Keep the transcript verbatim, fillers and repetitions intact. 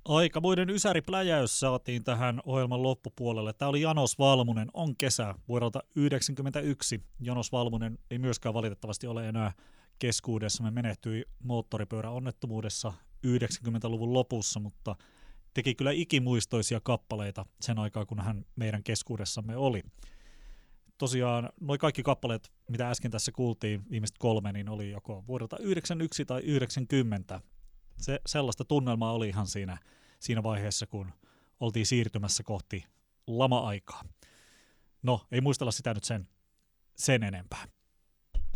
Aikamoinen ysäripläjäys saatiin tähän ohjelman loppupuolelle. Tämä oli Janos Valmunen, On kesä vuodelta yhdeksänkymmentäyksi. Janos Valmunen ei myöskään valitettavasti ole enää keskuudessa. Me menehtyi moottoripyöräonnettomuudessa yhdeksänkymmentäluvun lopussa, mutta teki kyllä ikimuistoisia kappaleita sen aikaa, kun hän meidän keskuudessamme oli. Tosiaan nuo kaikki kappaleet, mitä äsken tässä kuultiin, viimeiset kolme, niin oli joko vuodelta yhdeksänkymmentäyksi tai yhdeksänkymmentä. Se, sellaista tunnelmaa oli ihan siinä, siinä vaiheessa, kun oltiin siirtymässä kohti lama-aikaa. No, ei muistella sitä nyt sen, sen enempää.